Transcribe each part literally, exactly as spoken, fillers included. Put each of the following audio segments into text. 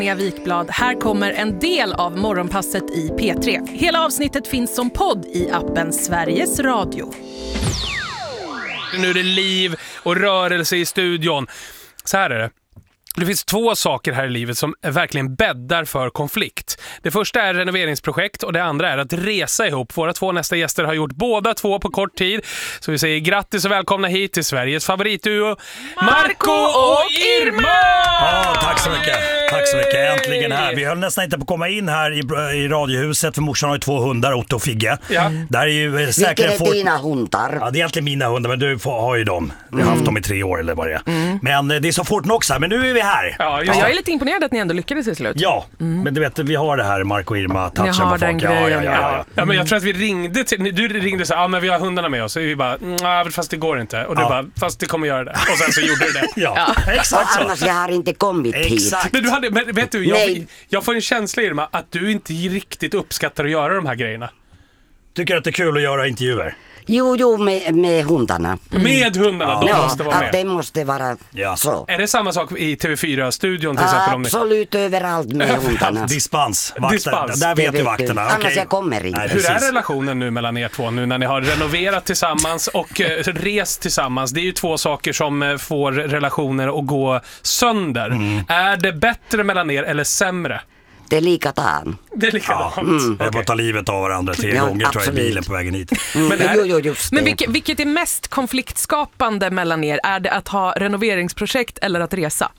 Vikblad. Här kommer en del av morgonpasset i P tre. Hela avsnittet finns som podd i appen Sveriges Radio. Nu är det liv och rörelse i studion. Så här är det. Det finns två saker här i livet som verkligen bäddar för konflikt. Det första är renoveringsprojekt och det andra är att resa ihop. Våra två nästa gäster har gjort båda två på kort tid. Så vi säger grattis och välkomna hit till Sveriges favoritduo Marco och Irma! Ja, tack så mycket. Tack så mycket. Äntligen här. Vi höll nästan inte på att komma in här i, i radiohuset för morsan har ju två hundar, Otto och Figge. Ja. Där är ju säkert Vilka är folk... dina hundar? Ja, det är egentligen mina hundar, men du får, har ju dem. Vi har mm. haft dem i tre år eller vad det är. Mm. Men det är så fort nog också, men nu är vi här. Ja, jag är lite imponerad att ni ändå lyckades i slut. Ja, mm. men du vet, vi har det här, Marco och Irma, touchen på folk. Ja, ja, ja, ja. ja, men jag tror att vi ringde till, du ringde så ja ah, men vi har hundarna med oss. Och vi bara, nej, fast det går inte. Och du ja. bara, fast det kommer göra det. Och sen så gjorde du det. ja. ja, exakt så. Annars jag har inte kommit hit. Men du hade, men vet du, jag, jag får en känsla, Irma, att du inte riktigt uppskattar att göra de här grejerna. Tycker att det är kul att göra intervjuer? Jo, jo, med, med hundarna. Mm. Med hundarna, de ja, måste vara med. Ja, det måste vara ja. så. Är det samma sak i T V fyra-studion till exempel? Absolut, om ni... överallt med hundarna. Dispens. Dispens. Där vet ju vakterna. Annars okay. jag kommer inte. Nej, hur är relationen nu mellan er två nu när ni har renoverat tillsammans och eh, rest tillsammans? Det är ju två saker som eh, får relationer att gå sönder. Mm. Är det bättre mellan er eller sämre? Det är likadant. Det är likadant. Ja, mm. okay. Jag får ta livet av varandra tre ja, gånger tror jag i bilen på vägen hit. Mm. Men, är, jo, jo, just men vilket, vilket är mest konfliktskapande mellan er? Är det att ha renoveringsprojekt eller att resa?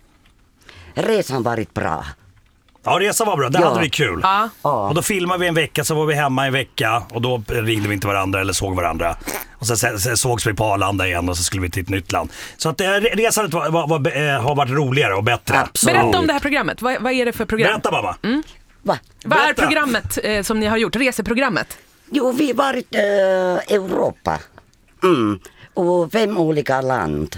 Resan varit bra. Ja, resan var bra. Det ja. hade vi kul. Ja. Och då filmade vi en vecka, så var vi hemma en vecka och då ringde vi inte varandra eller såg varandra. Och sen, sen, sen sågs vi på Arlanda igen och så skulle vi till ett nytt land. Så att resan var, var, var, äh, har varit roligare och bättre. Absolut. Berätta om det här programmet. Vad, vad är det för program? Berätta, mamma. Mm. Va? Vad är programmet eh, som ni har gjort? Reseprogrammet? Jo, vi har varit i äh, Europa. Mm. Och fem olika land.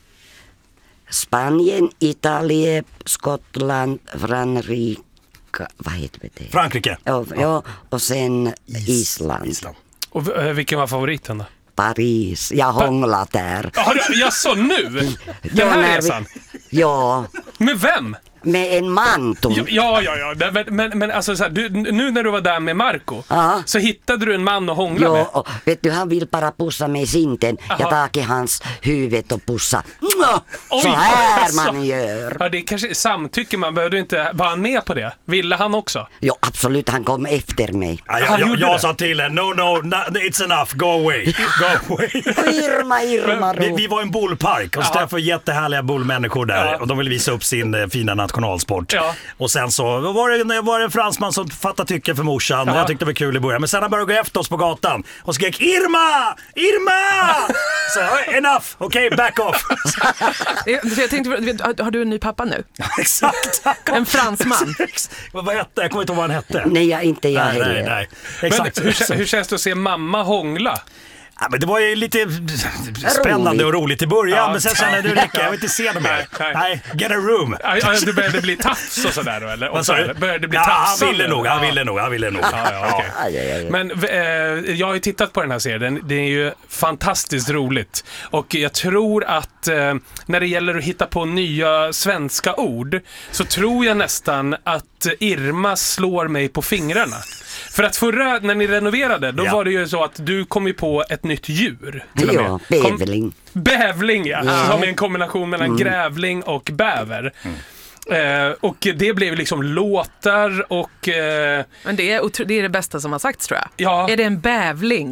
Spanien, Italien, Skottland, Frankrike, vad heter det? Frankrike. Ja, ja, och sen Is, Island. Island. Och äh, vilken var favoriten då? Paris. Jag har hånglat där. Ja, jag så nu? Den här resan? Vi, ja. Med vem? Med en man, Tom. Ja, ja, ja. Men, men, men alltså, så här, du, nu när du var där med Marco, aha. så hittade du en man att hångla jo, med. Och, vet du, han vill bara pussa mig i sinten. Aha. Jag tar hans huvud och pussa. Oj, så här alltså. Man gör. Ja, det är kanske samtycke, man behövde inte vara med på det. Ville han också? Jo, absolut. Han kom efter mig. Ja, jag jag, jag sa till henne, no, no, no, it's enough, go away. Go away. Irma, Irma. Vi, vi var i en bullpark och så träffade jättehärliga bullmänniskor där. Ja. Och de ville visa upp sin eh, fina nationalsport. Ja. Och sen så var det, var det en fransman som fattade tycke för morsan. Ja. Jag tyckte det var kul i början. Men sen han började gå efter oss på gatan och skrek Irma! Irma! Så enough, okej, okay, back off. Jag tänkte, har du en ny pappa nu? Exakt. En fransman. Vad hette? Jag kommer inte ihåg vad han hette. Nej, jag, inte jag nej, heller. Nej, nej. Exakt. Men hur, hur känns det att se mamma hångla? Ja, men det var ju lite spännande roligt. och roligt i början, ja, men sen kände jag, du räcker, jag vill inte se dem här. Nej, nej, get a room. Ja, du började bli tafs och sådär då, eller? Och så, eller? Började bli ja, tafs. Han ville nog, han ville nog, han ville nog. Ja, ja, okay. ja, ja, ja. Men eh, jag har ju tittat på den här serien, det är ju fantastiskt roligt. Och jag tror att eh, när det gäller att hitta på nya svenska ord så tror jag nästan att Irma slår mig på fingrarna. För att förra, när ni renoverade, då ja. var det ju så att du kom ju på ett nytt djur. Till och med. Ja, bävling. Kom, bävling, ja. ja. Som är en kombination mellan mm. grävling och bäver. Mm. Eh, och det blev liksom låtar och... Eh... Men det är, det är det bästa som har sagts, tror jag. Ja. Är det en bävling?